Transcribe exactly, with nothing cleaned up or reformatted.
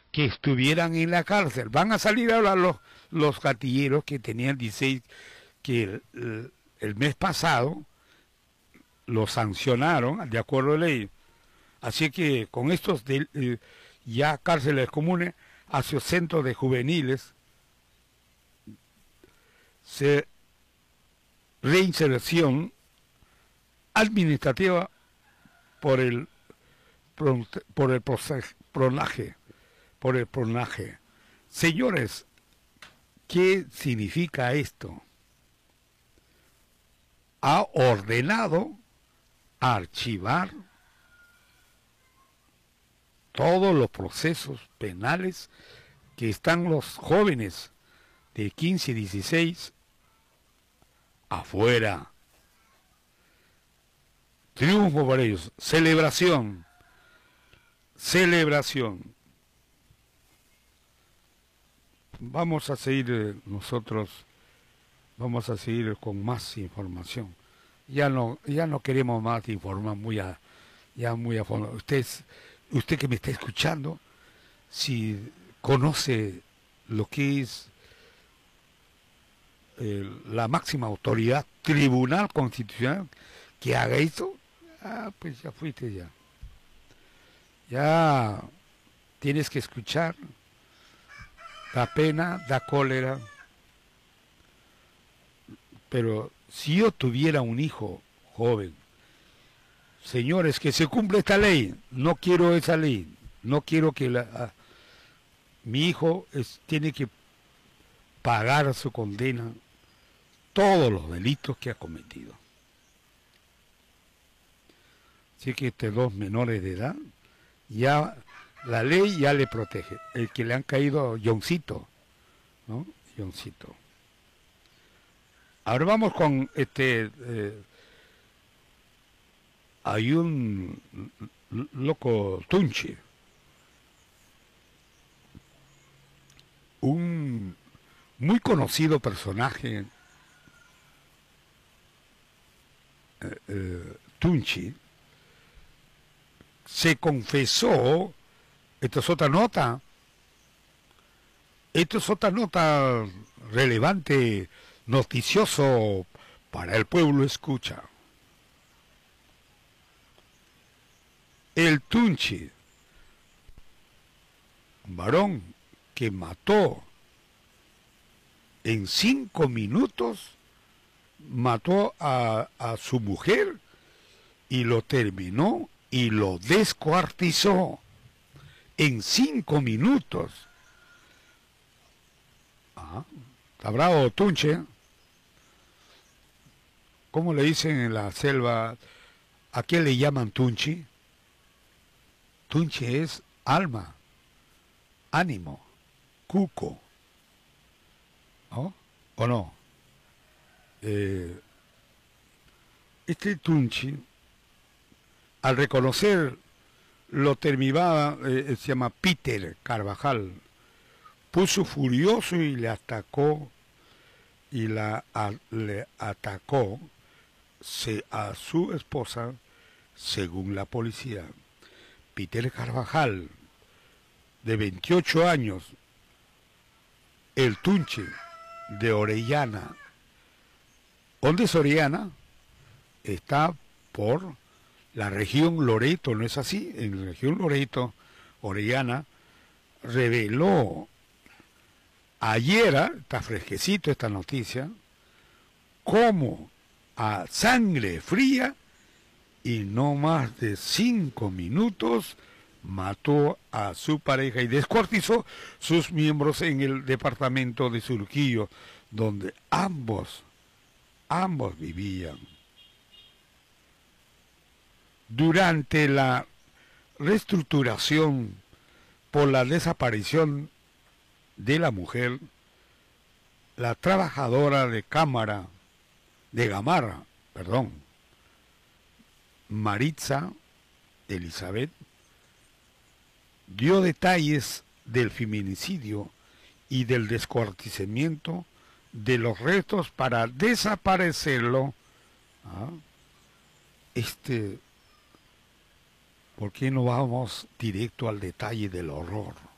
que estuvieran en la cárcel. Van a salir ahora los, los gatilleros que tenían dieciséis, que el, el, el mes pasado los sancionaron de acuerdo a ley. Así que con estos de, eh, ya cárceles comunes, hacia centros de juveniles, se reinserción administrativa por el por el pronaje, por el pronaje. Señores, ¿qué significa esto? Ha ordenado archivar todos los procesos penales que están los jóvenes de quince y dieciséis afuera. Triunfo para ellos, celebración, celebración. Vamos a seguir eh, nosotros, vamos a seguir con más información. Ya no, ya no queremos más informar muy a, ya muy a fondo. Usted, usted que me está escuchando, si conoce lo que es eh, la máxima autoridad, Tribunal Constitucional, que haga eso, ah, pues ya fuiste ya. Ya tienes que escuchar, da pena, da cólera, pero si yo tuviera un hijo joven, señores, que se cumple esta ley, no quiero esa ley, no quiero que la, a, mi hijo es, tiene que pagar su condena, todos los delitos que ha cometido. Así que estos dos menores de edad, ya la ley ya le protege. El que le han caído Johncito, ¿no? Johncito. Ahora vamos con este... Eh, hay un loco Tunchi, un muy conocido personaje, eh, eh, Tunchi, se confesó, esto es otra nota, esto es otra nota relevante, noticioso para el pueblo escucha. El Tunchi, un varón que mató en cinco minutos, mató a, a su mujer y lo terminó y lo descuartizó en cinco minutos. Ah, está bravo Tunchi. ¿Cómo le dicen en la selva? ¿A qué le llaman Tunchi? Tunchi es alma, ánimo, cuco, ¿no? ¿O no? Eh, este Tunchi, al reconocer lo terminaba, eh, se llama Peter Carvajal, puso furioso y le atacó, y la a, le atacó se, a su esposa, según la policía. Peter Carvajal, de veintiocho años, el Tunchi, de Orellana. ¿Dónde es Orellana? Está por la región Loreto, ¿no es así? En la región Loreto, Orellana, reveló, ayer, está fresquecito esta noticia, cómo a sangre fría y no más de cinco minutos mató a su pareja y descuartizó sus miembros en el departamento de Surquillo, donde ambos, ambos vivían. Durante la reestructuración por la desaparición de la mujer, la trabajadora de cámara, de Gamarra, perdón, Maritza Elizabeth, dio detalles del feminicidio y del descuartizamiento de los restos para desaparecerlo. ¿Ah? Este, ¿por qué no vamos directo al detalle del horror?